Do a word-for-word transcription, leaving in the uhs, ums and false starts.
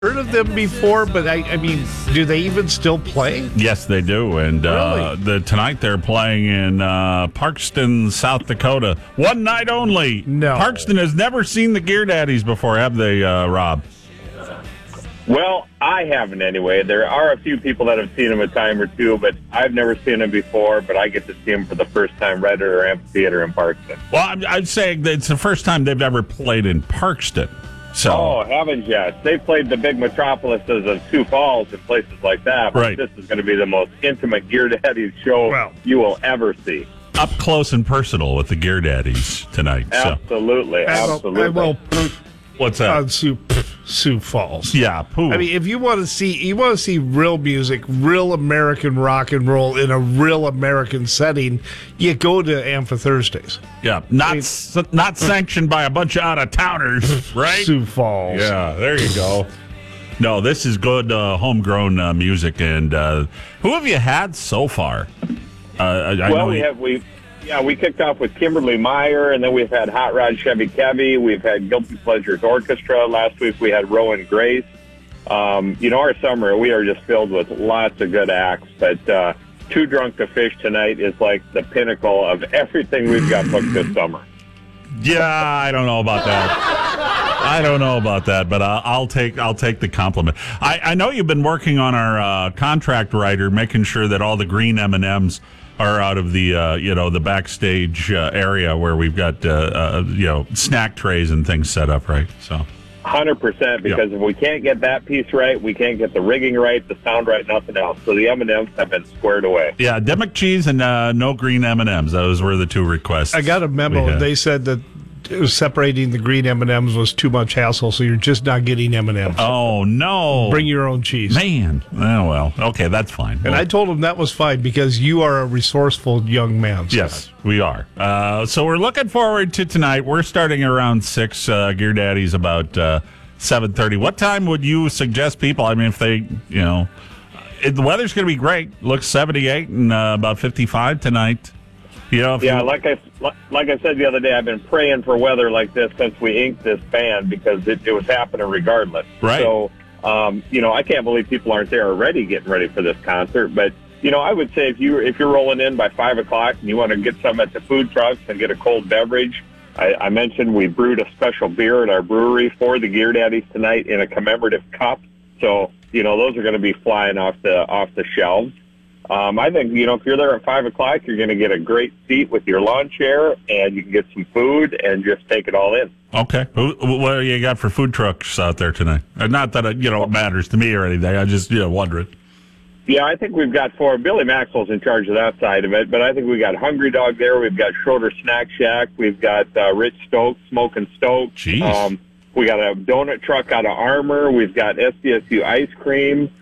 Heard of them before, but I, I mean, do they even still play? Yes, they do. And uh, Really? the tonight they're playing in uh, Parkston, South Dakota. One night only. No. Parkston has never seen the Gear Daddies before, have they, uh, Rob? Well, I haven't anyway. There are a few people that have seen them a time or two, but I've never seen them before, but I get to see them for the first time right at our amphitheater in Parkston. Well, I'm, I'm saying that it's the first time they've ever played in Parkston. So. Oh, heavens, yes. They played the big metropolises of Sioux Falls and places like that, but Right. this is going to be the most intimate Gear Daddies show Wow. you will ever see. Up close and personal with the Gear Daddies tonight. So. Absolutely, I will- absolutely. I will What's that? on Sioux, Sioux Falls. yeah, poo. I mean, if you want to see, you want to see real music, real American rock and roll in a real American setting, you go to Amphi Thursdays. yeah, not s- not sanctioned by a bunch of out of towners, right? Sioux Falls. Yeah, there you go. No, this is good uh, homegrown uh, music. And uh, who have you had so far? Uh, I, I well, know we you- have we, yeah, we kicked off with Kimberly Meyer, and then we've had Hot Rod Chevy Kevy. We've had Guilty Pleasures Orchestra. Last week we had Rowan Grace. Um, you know, our summer we are just filled with lots of good acts. But uh, Too Drunk to Fish tonight is like the pinnacle of everything we've got booked this summer. Yeah, I don't know about that. I don't know about that, but uh, I'll take I'll take the compliment. I, I know you've been working on our uh, contract writer, making sure that all the green M and M's are out of the uh, you know the backstage uh, area where we've got uh, uh, you know snack trays and things set up, right? So. one hundred percent, because Yeah. if we can't get that piece right, we can't get the rigging right, the sound right, nothing else. So the M and M's have been squared away. Yeah, Demick cheese and uh, no green M and M's. Those were the two requests. I got a we memo. had. They said that it was separating the green M and M's was too much hassle, so you're just not getting M and M's. Oh no! Bring your own cheese. Man. Oh well. Okay, that's fine. And I told him that was fine because you are a resourceful young man. Scott. Yes, we are. Uh, so we're looking forward to tonight. We're starting around six. Uh, Gear Daddy's about uh, seven thirty. What time would you suggest people? I mean, if they, you know, it, the weather's going to be great. Looks seventy-eight and uh, about fifty-five tonight. You know, if Yeah, you, like I like I said the other day, I've been praying for weather like this since we inked this band because it, it was happening regardless. Right. So, um, you know, I can't believe people aren't there already getting ready for this concert. But you know, I would say if you if you're rolling in by five o'clock and you want to get some at the food trucks and get a cold beverage, I, I mentioned we brewed a special beer at our brewery for the Gear Daddies tonight in a commemorative cup. So, you know, those are going to be flying off the off the shelves. Um, I think, you know, if you're there at five o'clock, you're going to get a great seat with your lawn chair, and you can get some food and just take it all in. okay. Who- What do you got for food trucks out there tonight? Uh, Not that it, you know, it matters to me or anything. I just, you know, wondering. Yeah, I think we've got four. Billy Maxwell's in charge of that side of it, but I think we got Hungry Dog there. We've got Schroeder Snack Shack. We've got uh, Rich Stokes, Smoking Stokes. Jeez. Um, we got a donut truck out of Armor. We've got S D S U ice cream.